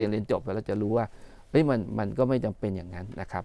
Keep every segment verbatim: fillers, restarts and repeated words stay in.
เรียนจบไปแล้วจะรู้ว่าเฮ้ยมันมันก็ไม่จำเป็นอย่างนั้นนะครับ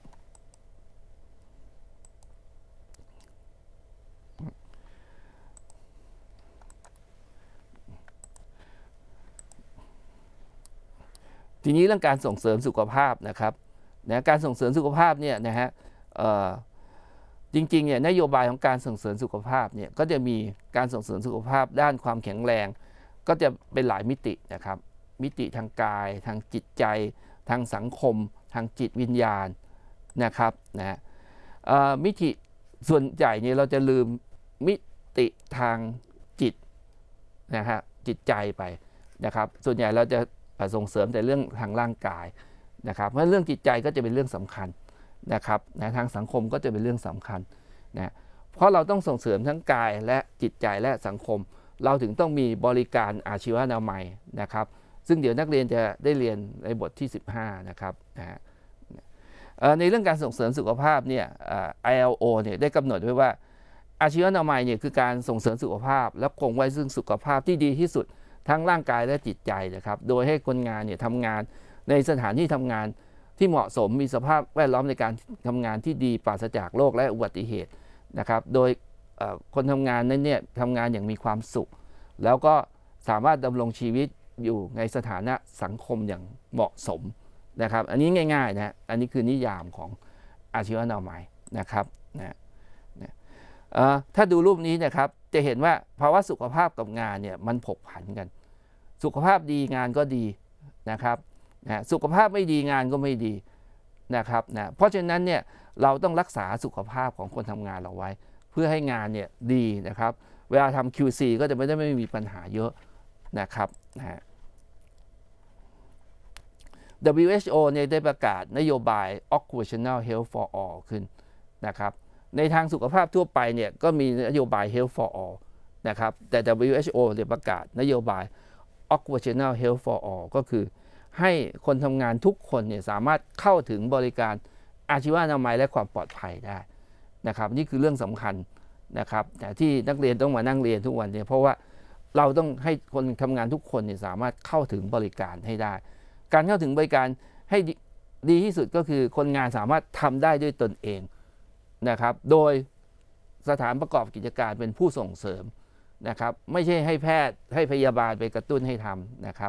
ทีนี้เรื่องการส่งเสริมสุขภาพนะครับนะการส่งเสริมสุขภาพเนี่ยนะฮะจริงๆเนี่ยนโยบายของการส่งเสริมสุขภาพเนี่ยก็จะมีการส่งเสริมสุขภาพด้านความแข็งแรงก็จะเป็นหลายมิตินะครับมิติทางกายทางจิตใจทางสังคมทางจิตวิญญาณนะครับนะมิติส่วนใหญ่เนี่ยเราจะลืมมิติทางจิตนะฮะจิตใจไปนะครับส่วนใหญ่เราจะส่งเสริมแต่เรื่องทางร่างกายนะครับเพราะเรื่องจิตใจก็จะเป็นเรื่องสำคัญนะครับนะทางสังคมก็จะเป็นเรื่องสำคัญนะเพราะเราต้องส่งเสริมทั้งกายและจิตใจและสังคมเราถึงต้องมีบริการอาชีวนามัยนะครับซึ่งเดี๋ยวนักเรียนจะได้เรียนในบทที่สิบห้านะครับนะในเรื่องการส่งเสริมสุขภาพเนี่ย ไอ แอล โอ เนี่ยได้กำหนดไว้ว่าอาชีวนามัยเนี่ยคือการส่งเสริมสุขภาพและคงไว้ซึ่งสุขภาพที่ดีที่สุดทั้งร่างกายและจิตใจนะครับโดยให้คนงานเนี่ยทำงานในสถานที่ทำงานที่เหมาะสมมีสภาพแวดล้อมในการทำงานที่ดีปราศจากโรคและอุบัติเหตุนะครับโดยคนทำงานนั้นเนี่ยทำงานอย่างมีความสุขแล้วก็สามารถดำรงชีวิตอยู่ในสถานะสังคมอย่างเหมาะสมนะครับอันนี้ง่ายๆนะอันนี้คือนิยามของอาชีวนามัยนะครับนะถ้าดูรูปนี้นะครับจะเห็นว่าภาวะสุขภาพกับงานเนี่ยมันผกผันกันสุขภาพดีงานก็ดีนะครับนะสุขภาพไม่ดีงานก็ไม่ดีนะครับนะเพราะฉะนั้นเนี่ยเราต้องรักษาสุขภาพของคนทำงานเราไว้เพื่อให้งานเนี่ยดีนะครับเวลาทำ คิว ซี ก็จะไม่ได้ไม่มีปัญหาเยอะนะครับนะ ดับเบิลยู เอช โอ เนี่ยได้ประกาศนโยบาย Occupational Health for All ขึ้นนะครับในทางสุขภาพทั่วไปเนี่ยก็มีนโยบาย Health for All นะครับแต่ ดับเบิลยู เอช โอ ได้ประกาศนโยบาย Occupational Health for All ก็คือให้คนทำงานทุกคนเนี่ยสามารถเข้าถึงบริการอาชีวนามัยและความปลอดภัยได้นะครับนี่คือเรื่องสำคัญนะครับแต่ที่นักเรียนต้องมานั่งเรียนทุกวันเนี่ยเพราะว่าเราต้องให้คนทำงานทุกคนเนี่ยสามารถเข้าถึงบริการให้ได้การเข้าถึงบริการให้ดีที่สุดก็คือคนงานสามารถทำได้ด้วยตนเองนะครับโดยสถานประกอบกิจการเป็นผู้ส่งเสริมนะครับไม่ใช่ให้แพทย์ให้พยาบาลไปกระตุ้นให้ทำนะครับ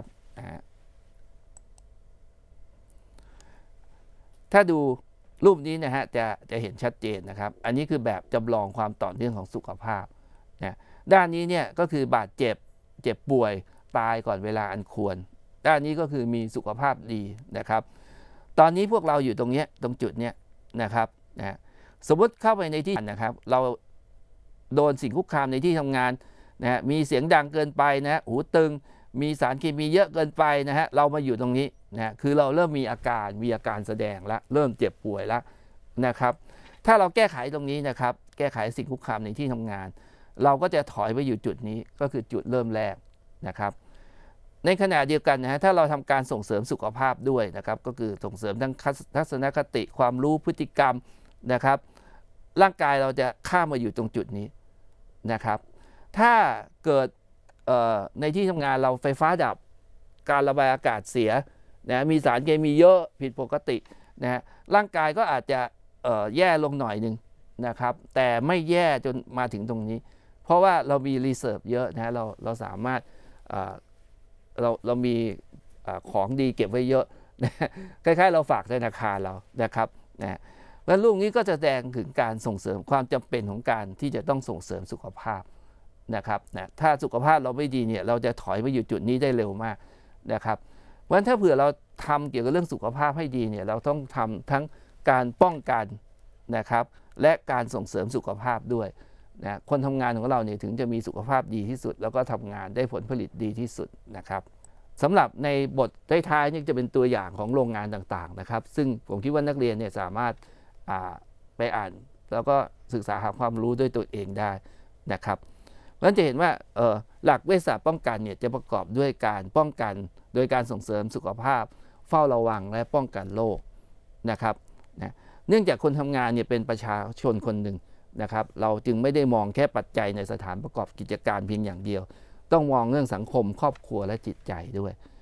ถ้าดูรูปนี้นะฮะจะจะเห็นชัดเจนนะครับอันนี้คือแบบจำลองความต่อเนื่องของสุขภาพนะด้านนี้เนี่ยก็คือบาดเจ็บเจ็บป่วยตายก่อนเวลาอันควรด้านนี้ก็คือมีสุขภาพดีนะครับตอนนี้พวกเราอยู่ตรงนี้ตรงจุดนี้นะครับนะสมมติเข้าไปในที่นะครับเราโดนสิ่งคุกคามในที่ทำงานนะมีเสียงดังเกินไปนะหูตึงมีสารเคมีเยอะเกินไปนะฮะเรามาอยู่ตรงนี้นะคือเราเริ่มมีอาการมีอาการแสดงแล้วเริ่มเจ็บป่วยแล้วนะครับถ้าเราแก้ไขตรงนี้นะครับแก้ไขสิ่งคุกคามในที่ทำงานเราก็จะถอยไปอยู่จุดนี้ก็คือจุดเริ่มแรกนะครับในขณะเดียวกันนะฮะถ้าเราทำการส่งเสริมสุขภาพด้วยนะครับก็คือส่งเสริมทั้งทัศนคติความรู้พฤติกรรมนะครับร่างกายเราจะข้ามมาอยู่ตรงจุดนี้นะครับถ้าเกิดในที่ทำงานเราไฟฟ้าดับการระบายอากาศเสียนะมีสารเคมีเยอะผิดปกตินะฮะร่างกายก็อาจจะแย่ลงหน่อยหนึ่งนะครับแต่ไม่แย่จนมาถึงตรงนี้เพราะว่าเรามีรีเซิร์ฟเยอะนะเราเราสามารถเราเรามีของดีเก็บไว้เยอะนะคล้ายๆเราฝากธนาคารเรานะครับนะแล้วลูกนี้ก็จะแสดงถึงการส่งเสริมความจำเป็นของการที่จะต้องส่งเสริมสุขภาพนะครับนะถ้าสุขภาพเราไม่ดีเนี่ยเราจะถอยไปอยู่จุดนี้ได้เร็วมากนะครับเพราะฉะนั้นถ้าเผื่อเราทำเกี่ยวกับเรื่องสุขภาพให้ดีเนี่ยเราต้องทำทั้งการป้องกันนะครับและการส่งเสริมสุขภาพด้วยนะคนทำงานของเราเนี่ยถึงจะมีสุขภาพดีที่สุดแล้วก็ทำงานได้ผลผลิตดีที่สุดนะครับสำหรับในบทท้ายๆนี่จะเป็นตัวอย่างของโรงงานต่างๆนะครับซึ่งผมคิดว่านักเรียนเนี่ยสามารถไปอ่านแล้วก็ศึกษาหาความรู้ด้วยตัวเองได้นะครับเพราะฉะนั้นจะเห็นว่าหลักเวชศาสตร์ป้องกันเนี่ยจะประกอบด้วยการป้องกันโดยการส่งเสริมสุขภาพเฝ้าระวังและป้องกันโรคนะครับนะเนื่องจากคนทำงานเนี่ยเป็นประชาชนคนหนึ่งนะครับเราจึงไม่ได้มองแค่ปัจจัยในสถานประกอบกิจการเพียงอย่างเดียวต้องมองเรื่องสังคมครอบครัวและจิตใจด้วย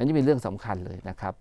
อันนี้เป็นเรื่องสำคัญเลยนะครับ